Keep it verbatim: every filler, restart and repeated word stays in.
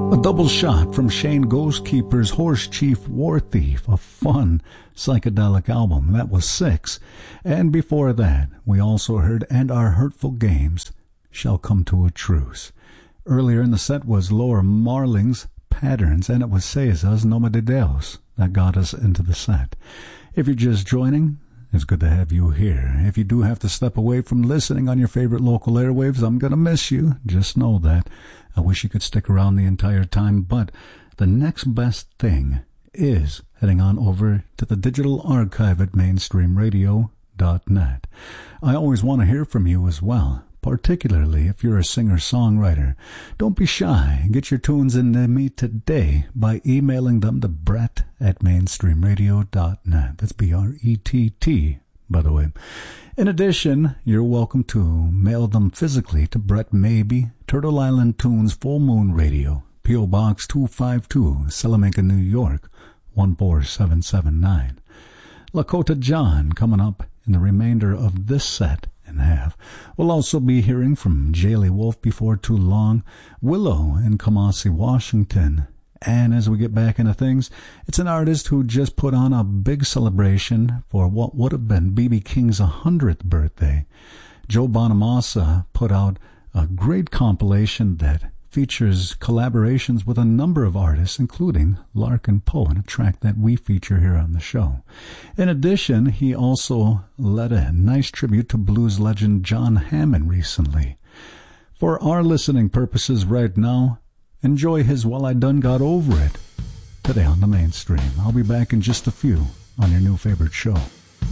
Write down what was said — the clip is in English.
A double shot from Shane Ghostkeeper's Horse Chief War Thief, a fun psychedelic album. That was six. And before that, we also heard And Our Hurtful Games Shall Come to a Truce. Earlier in the set was Laura Marling's Patterns, and it was Cesa's Nome de Deus that got us into the set. If you're just joining, it's good to have you here. If you do have to step away from listening on your favorite local airwaves, I'm going to miss you. Just know that. I wish you could stick around the entire time, but the next best thing is heading on over to the digital archive at mainstream radio dot net. I always want to hear from you as well, particularly if you're a singer-songwriter. Don't be shy. Get your tunes into me today by emailing them to Brett at mainstream radio dot net. That's B R E T T, by the way. In addition, you're welcome to mail them physically to Brett Maybe, Turtle Island Tunes Full Moon Radio, P O. Box two five two, Salamanca, New York, one four seven seven nine. Lakota John coming up in the remainder of this set and a half. We'll also be hearing from Jaylee Wolf before too long, Willow in Kamasi, Washington. And as we get back into things, it's an artist who just put on a big celebration for what would have been B B. King's one hundredth birthday. Joe Bonamassa put out a great compilation that features collaborations with a number of artists, including Larkin Poe, and a track that we feature here on the show. In addition, he also led a nice tribute to blues legend John Hammond recently. For our listening purposes right now, enjoy his Well I Done Got Over It today on the Mainstream. I'll be back in just a few on your new favorite show.